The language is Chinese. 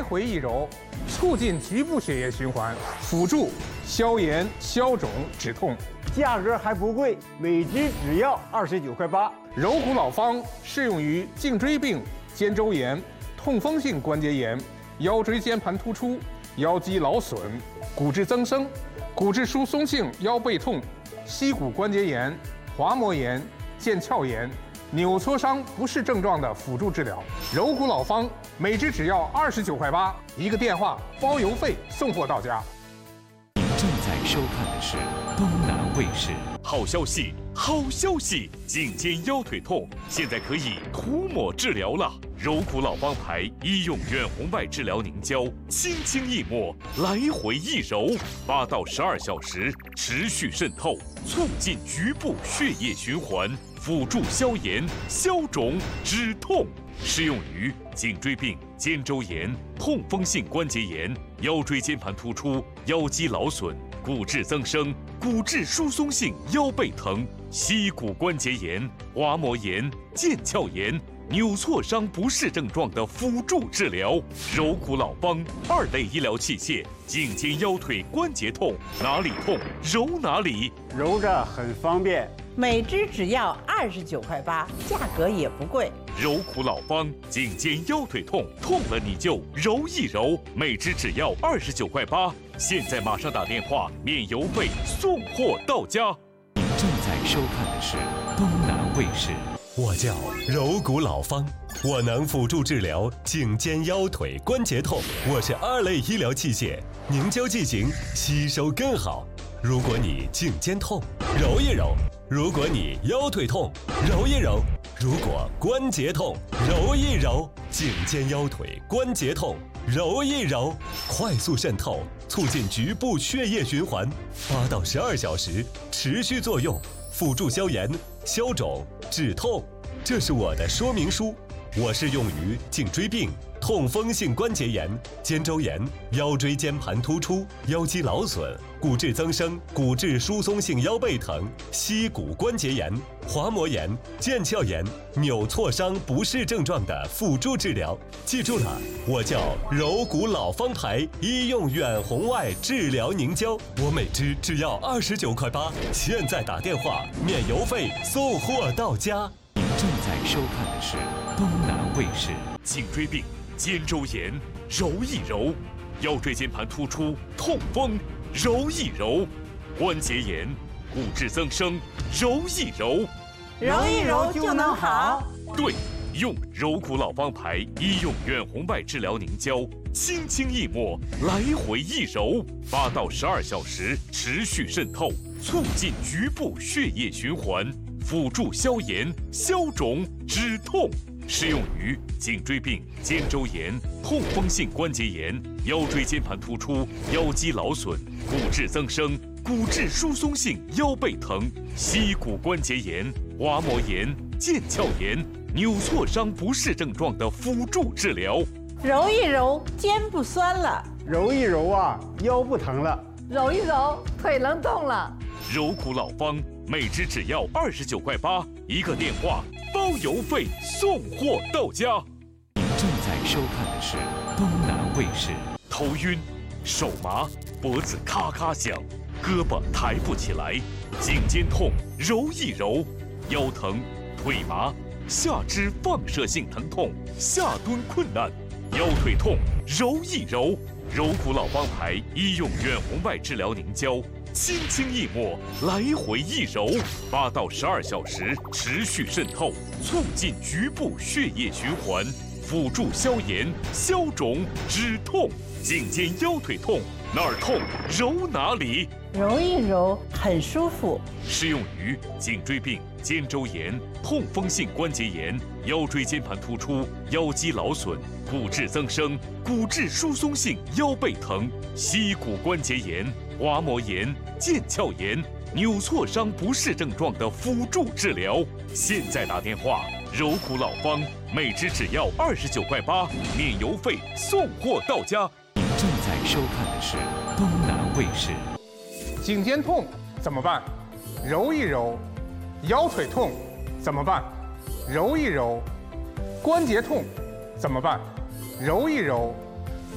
回一揉，促进局部血液循环，辅助消炎、消肿、止痛。 价格还不贵，每支只要29块8。 柔骨老方适用于颈椎病、肩周炎、痛风性关节炎、腰椎间盘突出、腰肌劳损、骨质增生、骨质疏松性腰背痛、膝骨关节炎、滑膜炎、腱鞘炎、扭挫伤不适症状的辅助治疗。柔骨老方每支只要29块8，一个电话包邮费送货到家。 您正在收看的是东南卫视。 好消息，好消息！颈肩腰腿痛现在可以涂抹治疗了。柔骨老方牌医用远红外治疗凝胶，轻轻一抹，来回一揉，8到12小时持续渗透，促进局部血液循环，辅助消炎、消肿、止痛。适用于颈椎病、肩周炎、痛风性关节炎、腰椎间盘突出、腰肌劳损、骨质增生、骨质疏松性腰背疼、膝骨关节炎、滑膜炎、腱鞘炎、扭挫伤不适症状的辅助治疗。柔骨老方2类医疗器械，颈肩腰腿关节痛，哪里痛揉哪里， 揉着很方便。 每支只要29块8，价格也不贵。 柔骨老方，颈肩腰腿痛，痛了你就揉一揉，每支只要29块8。现在马上打电话，免邮费送货到家。 您正在收看的是东南卫视。 我叫柔骨老方，我能辅助治疗颈肩腰腿关节痛。我是2类医疗器械，凝胶剂型吸收更好。如果你颈肩痛，揉一揉；如果你腰腿痛，揉一揉；如果关节痛，揉一揉。颈肩腰腿关节痛，揉一揉，快速渗透，促进局部血液循环，8到12小时持续作用，辅助消炎、消肿、止痛。这是我的说明书。我适用于颈椎病、痛风性关节炎、肩周炎、腰椎间盘突出、腰肌劳损、骨质增生、骨质疏松性腰背疼、膝骨关节炎、滑膜炎、腱鞘炎、扭挫伤不适症状的辅助治疗。记住了，我叫柔骨老方牌医用远红外治疗凝胶，我每支只要29块8，现在打电话免邮费送货到家。 您正在收看的是东南卫视。 颈椎病、肩周炎揉一揉，腰椎间盘突出、痛风揉一揉，关节炎、骨质增生揉一揉， 揉一揉就能好。 对，用柔骨老方牌医用远红外治疗凝胶，轻轻一抹，来回一揉，8到12小时持续渗透，促进局部血液循环，辅助消炎、消肿、止痛。适用于颈椎病、肩周炎、痛风性关节炎、腰椎间盘突出、腰肌劳损、骨质增生、骨质疏松性腰背疼、膝骨关节炎、滑膜炎、腱鞘炎、扭挫伤不适症状的辅助治疗。 揉一揉，肩不酸了； 揉一揉啊，腰不疼了； 揉一揉，腿能动了。 柔骨老方每支只要29块8，一个电话包邮费送货到家。 您正在收看的是东南卫视。 头晕、手麻、脖子咔咔响、胳膊抬不起来、颈肩痛揉一揉、腰疼、腿麻、下肢放射性疼痛、下蹲困难、腰腿痛揉一揉。柔骨老方牌医用远红外治疗凝胶，轻轻一抹，来回一揉，8到12小时持续渗透，促进局部血液循环，辅助消炎、消肿、止痛。颈肩腰腿痛，哪儿痛揉哪里， 揉一揉很舒服。 适用于颈椎病、肩周炎、痛风性关节炎、腰椎间盘突出、腰肌劳损、骨质增生、骨质疏松性腰背疼、膝骨关节炎、滑膜炎、腱鞘炎、扭挫伤不适症状的辅助治疗。现在打电话，柔骨老方每支只要29块8，免邮费送货到家。 您正在收看的是东南卫视。 颈肩痛怎么办？揉一揉。腰腿痛怎么办？揉一揉。关节痛怎么办？揉一揉。